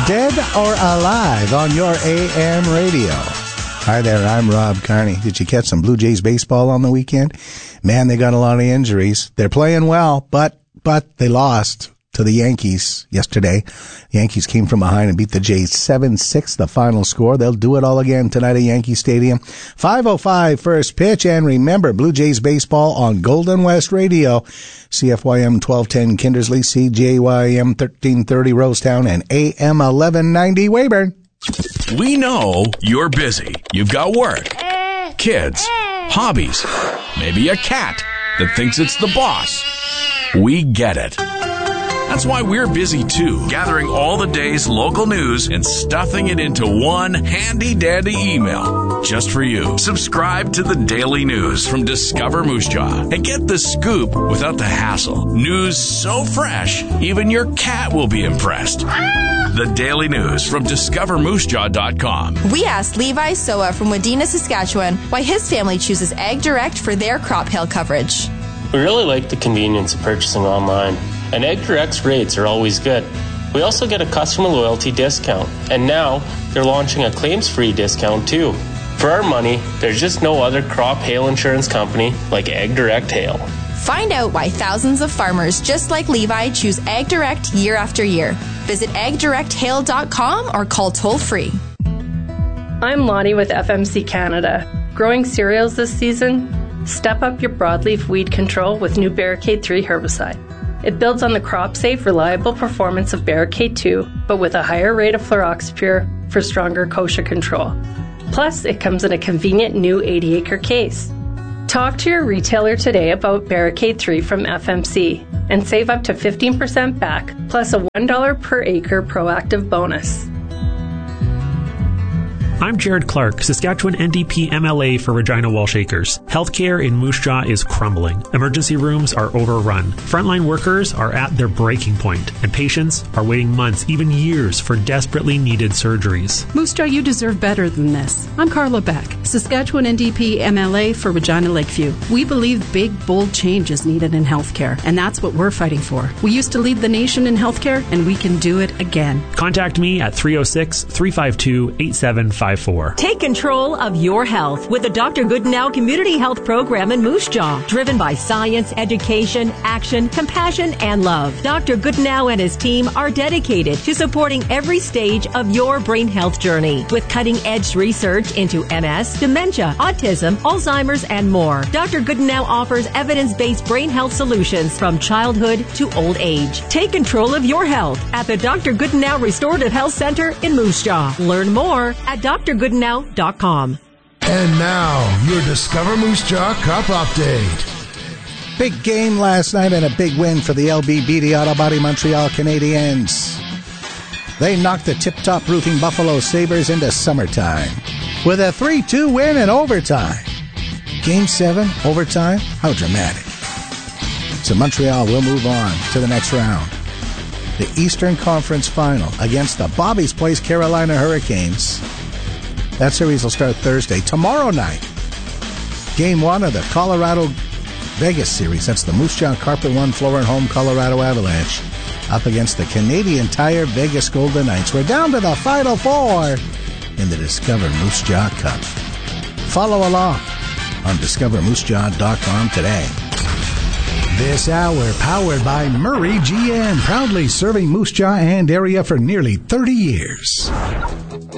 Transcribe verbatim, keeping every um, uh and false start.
Dead or alive on your A M radio. Hi there, I'm Rob Carney. Did you catch some Blue Jays baseball on the weekend? Man, they got a lot of injuries. They're playing well, but but they lost to the Yankees yesterday. The Yankees came from behind and beat the Jays seven six, the final score. They'll do it all again tonight at Yankee Stadium. five oh five first pitch, and remember, Blue Jays baseball on Golden West Radio. C F Y M twelve ten Kindersley, C J Y M thirteen thirty Rosetown, and A M eleven ninety Weyburn. We know you're busy. You've got work, kids, hobbies, maybe a cat that thinks it's the boss. We get it. That's why we're busy too, gathering all the day's local news and stuffing it into one handy-dandy email just for you. Subscribe to the Daily News from Discover Moose Jaw and get the scoop without the hassle. News so fresh, even your cat will be impressed. The Daily News from discover moose jaw dot com. We asked Levi Soa from Wadena, Saskatchewan, why his family chooses Ag Direct for their crop hail coverage. We really like the convenience of purchasing online, and Ag Direct's rates are always good. We also get a customer loyalty discount, and now they're launching a claims-free discount too. For our money, there's just no other crop hail insurance company like Ag Direct Hail. Find out why thousands of farmers just like Levi choose Ag Direct year after year. Visit ag direct hail dot com or call toll-free. I'm Lonnie with F M C Canada. Growing cereals this season? Step up your broadleaf weed control with new Barricade three herbicide. It builds on the crop-safe, reliable performance of Barricade two, but with a higher rate of fluroxypyr for stronger kochia control. Plus, it comes in a convenient new eighty acre case. Talk to your retailer today about Barricade three from F M C and save up to fifteen percent back, plus a one dollar per acre proactive bonus. I'm Jared Clark, Saskatchewan N D P M L A for Regina Walsh Acres. Healthcare in Moose Jaw is crumbling. Emergency rooms are overrun. Frontline workers are at their breaking point, and patients are waiting months, even years, for desperately needed surgeries. Moose Jaw, you deserve better than this. I'm Carla Beck, Saskatchewan N D P M L A for Regina Lakeview. We believe big, bold change is needed in healthcare, and that's what we're fighting for. We used to lead the nation in healthcare, and we can do it again. Contact me at three oh six, three five two, eight seven five four. Take control of your health with the Doctor Goodenow Community Health Program in Moose Jaw, driven by science, education, action, compassion, and love. Doctor Goodenow and his team are dedicated to supporting every stage of your brain health journey with cutting-edge research into M S, dementia, autism, Alzheimer's, and more. Doctor Goodenow offers evidence-based brain health solutions from childhood to old age. Take control of your health at the Doctor Goodenow Restorative Health Center in Moose Jaw. Learn more at d r goodenow dot com. And now, your Discover Moose Jaw Cup update. Big game last night and a big win for the L B B D Auto Body Montreal Canadiens. They knocked the tip-top roofing Buffalo Sabres into summertime with a three two win in overtime. Game seven, overtime, how dramatic. So Montreal will move on to the next round. The Eastern Conference Final against the Bobby's Place Carolina Hurricanes. That series will start Thursday. Tomorrow night, Game one of the Colorado-Vegas series. That's the Moose Jaw Carpet One Floor and Home Colorado Avalanche up against the Canadian Tire Vegas Golden Knights. We're down to the Final Four in the Discover Moose Jaw Cup. Follow along on discover moose jaw dot com today. This hour powered by Murray G M, proudly serving Moose Jaw and area for nearly thirty years.